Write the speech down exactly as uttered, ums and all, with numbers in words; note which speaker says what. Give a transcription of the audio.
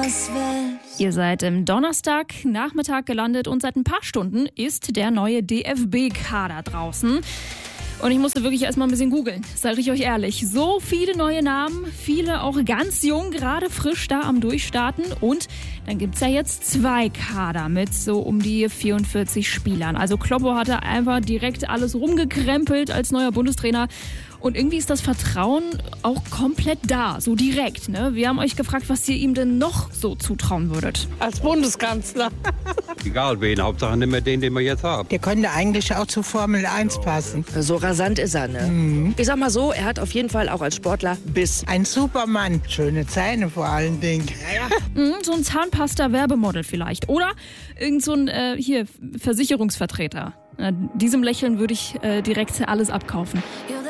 Speaker 1: was willst.
Speaker 2: Ihr seid im Donnerstag-Nachmittag gelandet und seit ein paar Stunden ist der neue D F B-Kader draußen. Und ich musste wirklich erstmal ein bisschen googeln, sage ich euch ehrlich. So viele neue Namen, viele auch ganz jung, gerade frisch da am Durchstarten. Und dann gibt's ja jetzt zwei Kader mit so um die vierundvierzig Spielern. Also Kloppo hatte einfach direkt alles rumgekrempelt als neuer Bundestrainer. Und irgendwie ist das Vertrauen auch komplett da, so direkt. Ne? Wir haben euch gefragt, was ihr ihm denn noch so zutrauen würdet.
Speaker 3: Als Bundeskanzler.
Speaker 4: Egal wen, Hauptsache nicht mehr den, den wir jetzt haben.
Speaker 5: Der könnte eigentlich auch zur Formel eins passen.
Speaker 3: So rasant ist er, ne? Mhm. Ich sag mal so, er hat auf jeden Fall auch als Sportler Biss.
Speaker 5: Ein Supermann. Schöne Zähne vor allen Dingen.
Speaker 3: Ja.
Speaker 2: Mhm, so ein Zahnpasta-Werbemodel vielleicht. Oder irgend so ein äh, hier, Versicherungsvertreter. Na, diesem Lächeln würde ich äh, direkt alles abkaufen.
Speaker 1: Ja,